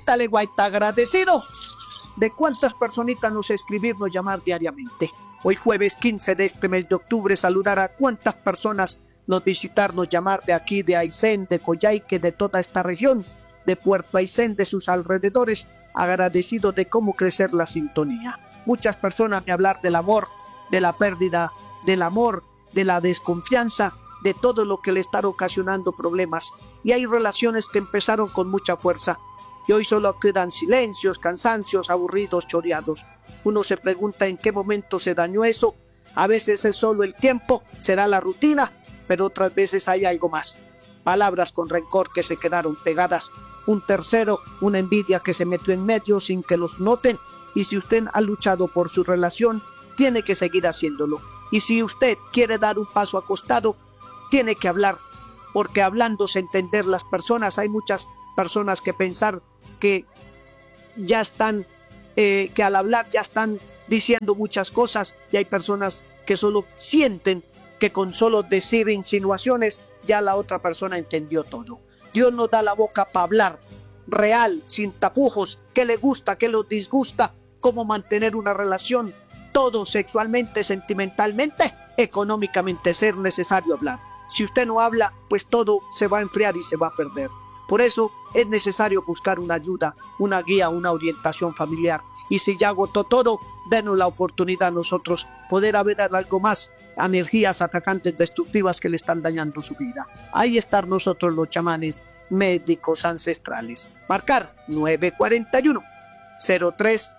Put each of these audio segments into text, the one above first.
Tale guaita agradecido de cuántas personitas nos escribirnos, llamar diariamente. Hoy jueves 15 de este mes de octubre, saludar a cuántas personas nos visitarnos, llamar de aquí, de Aysén, de Coyhaique, de toda esta región, de Puerto Aysén, de sus alrededores, agradecido de cómo crecer la sintonía. Muchas personas me hablar del amor, de la pérdida del amor, de la desconfianza, de todo lo que le está ocasionando problemas. Y hay relaciones que empezaron con mucha fuerza y hoy solo quedan silencios, cansancios, aburridos, choreados. Uno se pregunta en qué momento se dañó eso. A veces es solo el tiempo, será la rutina, pero otras veces hay algo más. Palabras con rencor que se quedaron pegadas, un tercero, una envidia que se metió en medio sin que los noten. Y si usted ha luchado por su relación, tiene que seguir haciéndolo. Y si usted quiere dar un paso acostado, tiene que hablar, porque hablándose entender las personas. Hay muchas personas que pensar que ya están, que al hablar ya están diciendo muchas cosas, y hay personas que solo sienten que con solo decir insinuaciones ya la otra persona entendió todo. Dios nos da la boca para hablar real, sin tapujos, qué le gusta, qué le disgusta, cómo mantener una relación, todo sexualmente, sentimentalmente, económicamente, ser necesario hablar. Si usted no habla, pues todo se va a enfriar y se va a perder. Por eso es necesario buscar una ayuda, una guía, una orientación familiar. Y si ya agotó todo, denos la oportunidad a nosotros poder haber algo más, energías atacantes destructivas que le están dañando su vida. Ahí están nosotros los chamanes médicos ancestrales. Marcar 941 03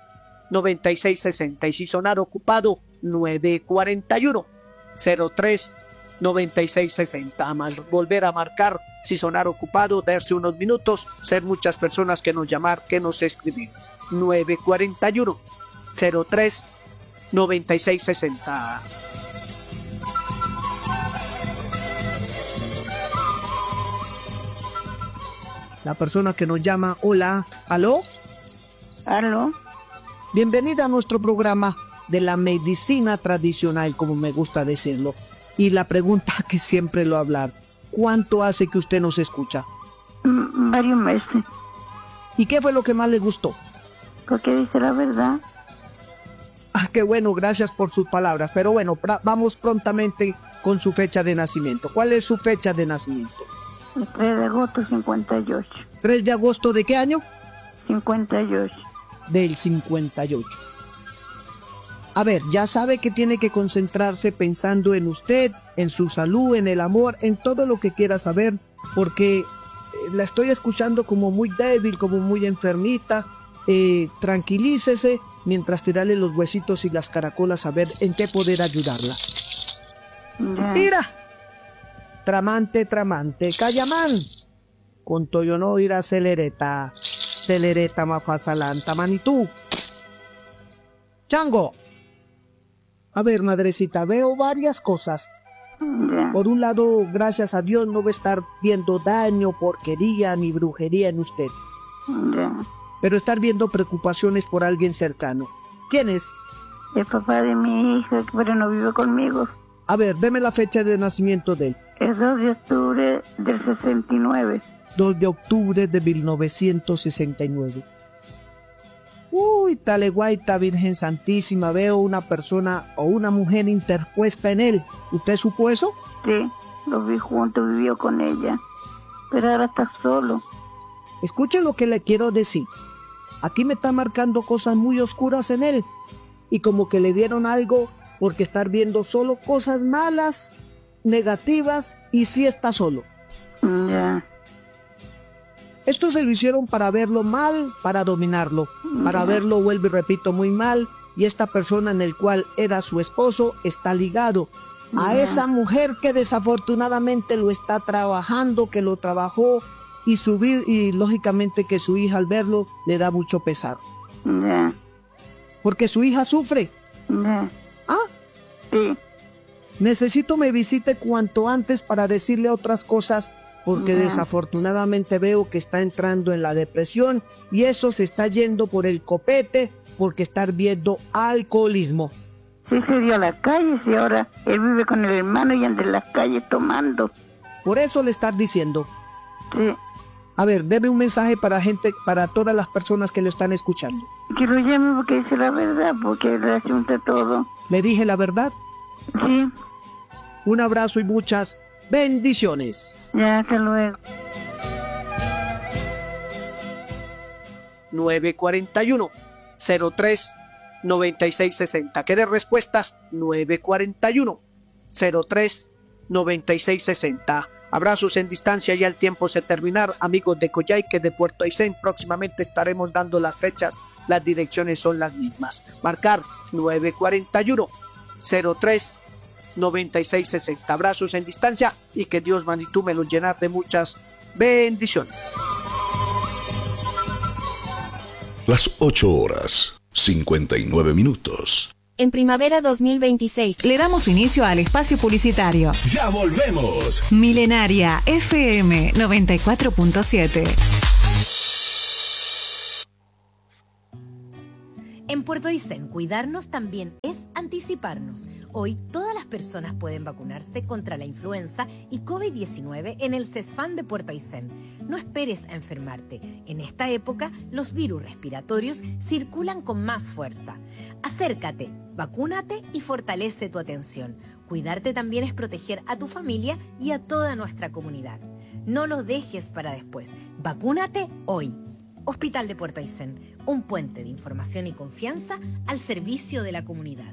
9660 y si sonar ocupado 941 03 9660. Volver a marcar si sonar ocupado, darse unos minutos, ser muchas personas que nos llamar, que nos escribir. 941 03 9660. La persona que nos llama, hola, ¿aló? ¿Aló? Bienvenida a nuestro programa de la medicina tradicional, como me gusta decirlo. Y la pregunta que siempre lo hablar, ¿cuánto hace que usted nos escucha? Varios meses. ¿Y qué fue lo que más le gustó? Porque dice la verdad. Ah, qué bueno, gracias por sus palabras. Pero bueno, vamos prontamente con su fecha de nacimiento. ¿Cuál es su fecha de nacimiento? El 3 de agosto 58. ¿3 de agosto de qué año? 58. Del 58. A ver, ya sabe que tiene que concentrarse pensando en usted, en su salud, en el amor, en todo lo que quiera saber, porque la estoy escuchando como muy débil, como muy enfermita. Tranquilícese mientras tirarle los huesitos y las caracolas a ver en qué poder ayudarla. Ya. ¡Mira! Tramante, Cayamán. Con toyo no irá celereta mafasalanta, manitú. Chango. A ver, madrecita, veo varias cosas. Ya. Por un lado, gracias a Dios no va a estar viendo daño, porquería ni brujería en usted. Ya. Pero estar viendo preocupaciones por alguien cercano. ¿Quién es? El papá de mi hija, pero no vive conmigo. A ver, deme la fecha de nacimiento de él. El 2 de octubre del 69. 2 de octubre de 1969. Uy, Taleguaita, Virgen Santísima, veo una persona o una mujer interpuesta en él. ¿Usted supo eso? Sí, lo vi juntos, vivió con ella. Pero ahora está solo. Escuche lo que le quiero decir. Aquí me está marcando cosas muy oscuras en él. Y como que le dieron algo porque estar viendo solo cosas malas, negativas, y sí está solo. Ya. Esto se lo hicieron para verlo mal, para dominarlo. Para verlo, vuelvo y repito, muy mal. Y esta persona en el cual era su esposo está ligado a esa mujer que desafortunadamente lo está trabajando, que lo trabajó y lógicamente que su hija al verlo le da mucho pesar. Ya. Porque su hija sufre. Ya. ¿Ah? Sí. Necesito me visite cuanto antes para decirle otras cosas, porque desafortunadamente veo que está entrando en la depresión y eso se está yendo por el copete porque estar viendo alcoholismo. Sí, se dio a la calle, y ahora él vive con el hermano y anda en las calles tomando. Por eso le estás diciendo. Sí. A ver, deme un mensaje para todas las personas que lo están escuchando. Que lo llame porque dice la verdad, porque le asunta todo. ¿Le dije la verdad? Sí. Un abrazo y muchas bendiciones. Ya, hasta luego. 941 03 9660. ¿Qué de respuestas? 941 03 9660. Abrazos en distancia, ya el tiempo se terminar. Amigos de Coyhaique, de Puerto Aysén, próximamente estaremos dando las fechas. Las direcciones son las mismas. Marcar 941 03 9660. Abrazos en distancia y que Dios magnitud me los llenar de muchas bendiciones. Las 8:59. En primavera 2026 le damos inicio al espacio publicitario. Ya volvemos. Milenaria FM 94.7. En Puerto Aysén, cuidarnos también es anticiparnos. Hoy todas las personas pueden vacunarse contra la influenza y COVID-19 en el CESFAM de Puerto Aysén. No esperes a enfermarte. En esta época, los virus respiratorios circulan con más fuerza. Acércate, vacúnate y fortalece tu atención. Cuidarte también es proteger a tu familia y a toda nuestra comunidad. No lo dejes para después. Vacúnate hoy. Hospital de Puerto Aysén, un puente de información y confianza al servicio de la comunidad.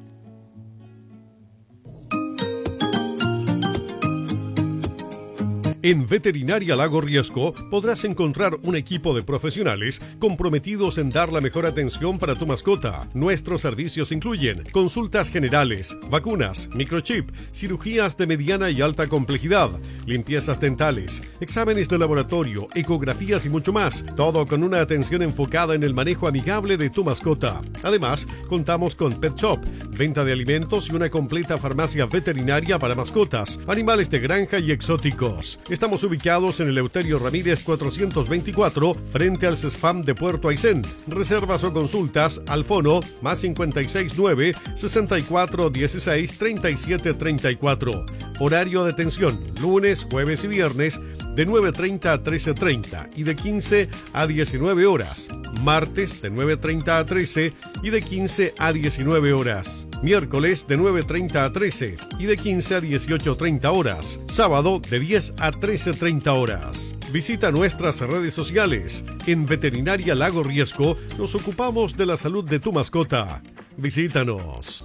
En Veterinaria Lago Riesco podrás encontrar un equipo de profesionales comprometidos en dar la mejor atención para tu mascota. Nuestros servicios incluyen consultas generales, vacunas, microchip, cirugías de mediana y alta complejidad, limpiezas dentales, exámenes de laboratorio, ecografías y mucho más. Todo con una atención enfocada en el manejo amigable de tu mascota. Además, contamos con Pet Shop, venta de alimentos y una completa farmacia veterinaria para mascotas, animales de granja y exóticos. Estamos ubicados en el Eleuterio Ramírez 424, frente al CESFAM de Puerto Aysén. Reservas o consultas al fono +569 6416 3734. Horario de atención, lunes, jueves y viernes, de 9:30 a 13:30 y de 15 a 19 horas. Martes, de 9:30 a 13 y de 15 a 19 horas. Miércoles, de 9:30 a 13 y de 15 a 18:30 horas. Sábado, de 10 a 13:30 horas. Visita nuestras redes sociales. En Veterinaria Lago Riesco nos ocupamos de la salud de tu mascota. Visítanos.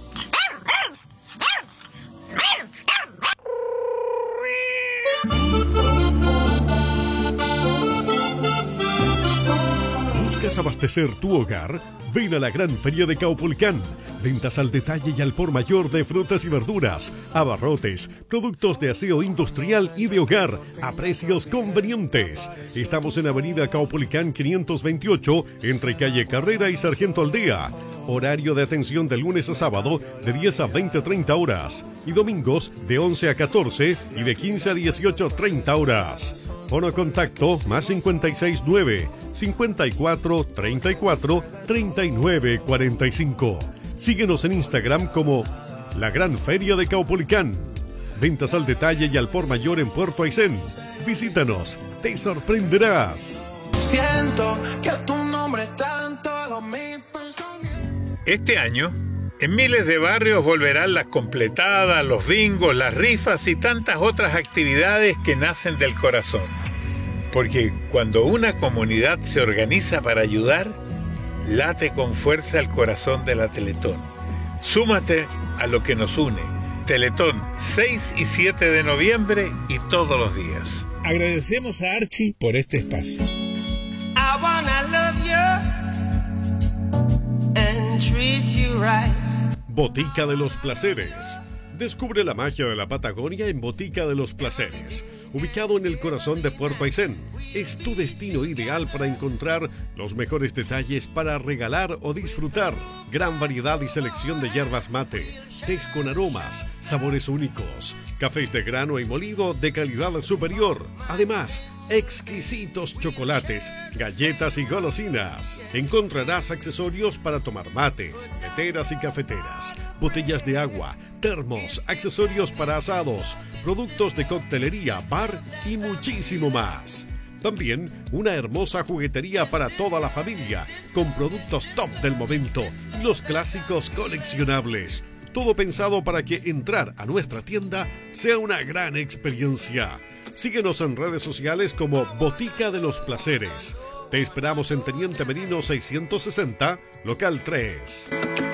¿Buscas abastecer tu hogar? Ven a la Gran Feria de Caupolicán. Ventas al detalle y al por mayor de frutas y verduras, abarrotes, productos de aseo industrial y de hogar a precios convenientes. Estamos en Avenida Caupolicán 528, entre Calle Carrera y Sargento Aldea. Horario de atención de lunes a sábado de 10 a 20:30 horas y domingos de 11 a 14 y de 15 a 18:30 horas. Fono contacto +569 54 34 39 45. Síguenos en Instagram como La Gran Feria de Caupolicán. Ventas al detalle y al por mayor en Puerto Aysén. Visítanos, te sorprenderás. Siento que tu nombre están todos mis pensamientos. Este año, en miles de barrios volverán las completadas, los bingos, las rifas y tantas otras actividades que nacen del corazón. Porque cuando una comunidad se organiza para ayudar, late con fuerza el corazón de la Teletón. Súmate a lo que nos une. Teletón 6 y 7 de noviembre y todos los días. Agradecemos a Archie por este espacio. I wanna love you and treat you right. Botica de los Placeres. Descubre la magia de la Patagonia en Botica de los Placeres. Ubicado en el corazón de Puerto Aysén, es tu destino ideal para encontrar los mejores detalles para regalar o disfrutar. Gran variedad y selección de hierbas mate, tés con aromas, sabores únicos, cafés de grano y molido de calidad superior. Además, exquisitos chocolates, galletas y golosinas. Encontrarás accesorios para tomar mate, teteras y cafeteras, botellas de agua, termos, accesorios para asados, productos de coctelería, bar y muchísimo más. También una hermosa juguetería para toda la familia, con productos top del momento, los clásicos coleccionables. Todo pensado para que entrar a nuestra tienda sea una gran experiencia. Síguenos en redes sociales como Botica de los Placeres. Te esperamos en Teniente Merino 660, local 3.